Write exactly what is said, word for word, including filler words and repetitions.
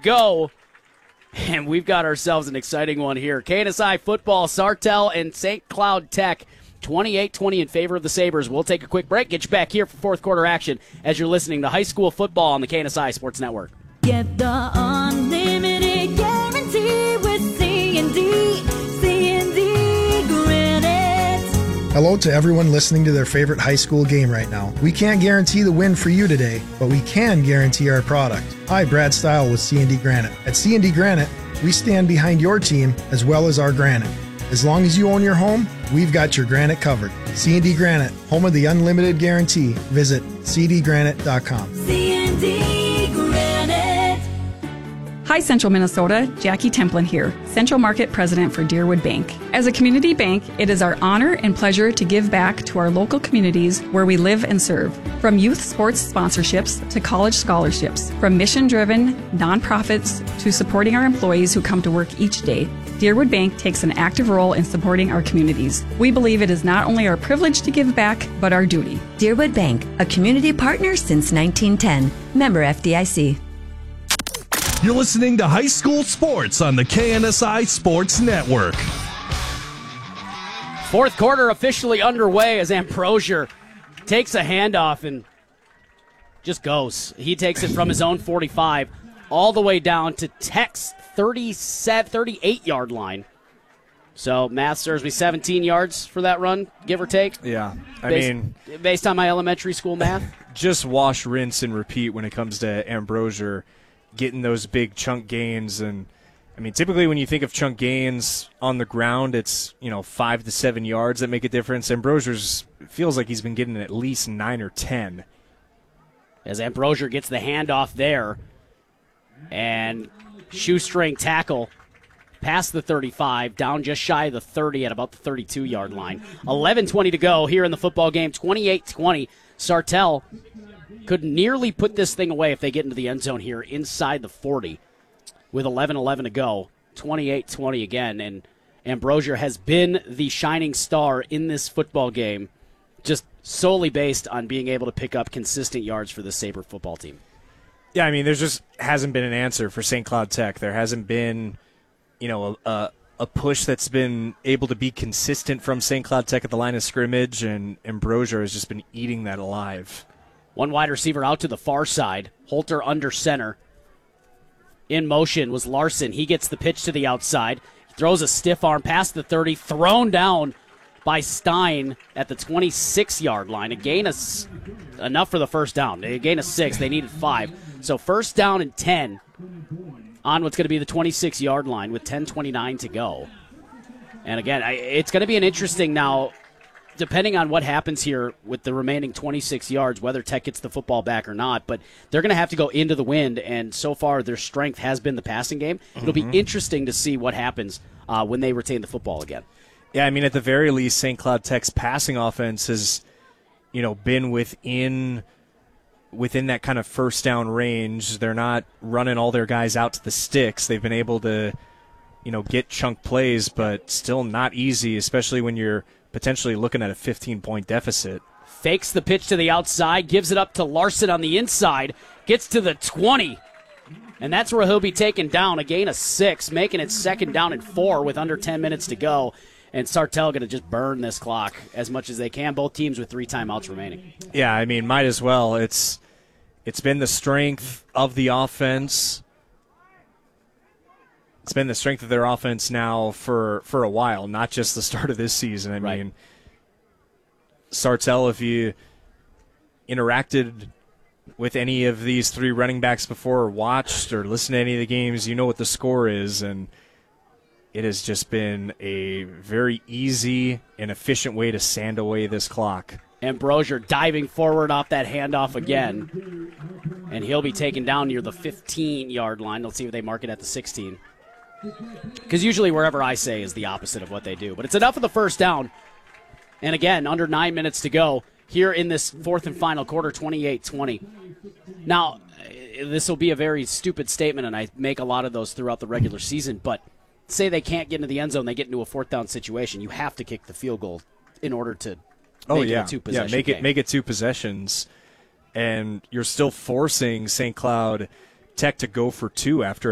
go. And we've got ourselves an exciting one here. K N S I football, Sartell and Saint Cloud Tech, twenty-eight twenty in favor of the Sabres. We'll take a quick break, get you back here for fourth quarter action as you're listening to high school football on the K N S I Sports Network. Get the unlimited guarantee with C and D, C and D Granite. Hello to everyone listening to their favorite high school game right now. We can't guarantee the win for you today, but we can guarantee our product. Hi, Brad Stile with C and D Granite. At C and D Granite, we stand behind your team as well as our granite. As long as you own your home, we've got your granite covered. C and D Granite, home of the unlimited guarantee. Visit c d granite dot com. C and D Granite. Hi, Central Minnesota. Jackie Templin here, Central Market President for Deerwood Bank. As a community bank, it is our honor and pleasure to give back to our local communities where we live and serve. From youth sports sponsorships to college scholarships, from mission-driven nonprofits to supporting our employees who come to work each day, Deerwood Bank takes an active role in supporting our communities. We believe it is not only our privilege to give back, but our duty. Deerwood Bank, a community partner since nineteen ten. Member F D I C. You're listening to High School Sports on the K N S I Sports Network. Fourth quarter officially underway as Ambrosier takes a handoff and just goes. He takes it from his own forty-five all the way down to Tech's thirty-seven, thirty-eight-yard line. So math serves me seventeen yards for that run, give or take. Yeah, I based, mean, based on my elementary school math. Just wash, rinse, and repeat when it comes to Ambrosier getting those big chunk gains. And I mean, typically when you think of chunk gains on the ground, it's, you know, five to seven yards that make a difference. Ambrosier's feels like he's been getting at least nine or ten. As Ambrosier gets the handoff there, and shoestring tackle past the thirty-five, down just shy of the thirty at about the thirty-two-yard line. eleven twenty to go here in the football game, twenty-eight twenty. Sartell could nearly put this thing away if they get into the end zone here inside the forty with eleven eleven to go. twenty-eight twenty again, and Ambrosier has been the shining star in this football game, just solely based on being able to pick up consistent yards for the Sabre football team. Yeah, I mean, there just hasn't been an answer for Saint Cloud Tech. There hasn't been, you know, a, a, a push that's been able to be consistent from Saint Cloud Tech at the line of scrimmage, and Ambrosier has just been eating that alive. One wide receiver out to the far side. Holter under center. In motion was Larson. He gets the pitch to the outside. Throws a stiff arm past the thirty. Thrown down by Stein at the twenty-six-yard line. A gain of enough for the first down. A gain of six. They needed five. So first down and ten on what's going to be the twenty-six-yard line with ten twenty-nine to go. And again, I, it's going to be an interesting now, depending on what happens here with the remaining twenty-six yards, whether Tech gets the football back or not, but they're going to have to go into the wind, and so far their strength has been the passing game. It'll Mm-hmm. be interesting to see what happens uh, when they retain the football again. Yeah, I mean, at the very least, Saint Cloud Tech's passing offense has, you know, been within within that kind of first down range. They're not running all their guys out to the sticks. They've been able to, you know, get chunk plays, but still not easy, especially when you're potentially looking at a fifteen-point deficit. Fakes the pitch to the outside, gives it up to Larson on the inside, gets to the twenty, and that's where he'll be taken down. A gain of six, making it second down and four with under ten minutes to go. And Sartell going to just burn this clock as much as they can, both teams with three timeouts remaining. Yeah, I mean, might as well. It's It's been the strength of the offense. It's been the strength of their offense now for, for a while, not just the start of this season. I Right. mean, Sartell, if you interacted with any of these three running backs before or watched or listened to any of the games, you know what the score is, and it has just been a very easy and efficient way to sand away this clock. Ambrosier diving forward off that handoff again, and he'll be taken down near the fifteen-yard line. Let's see if they mark it at the sixteen. Because usually wherever I say is the opposite of what they do. But it's enough of the first down. And again, under nine minutes to go here in this fourth and final quarter, twenty-eight twenty. Now, this will be a very stupid statement, and I make a lot of those throughout the regular season, but say they can't get into the end zone, they get into a fourth down situation. You have to kick the field goal in order to Oh make yeah, it a two-possession yeah. Make game. it make it two possessions, and you're still forcing Saint Cloud Tech to go for two after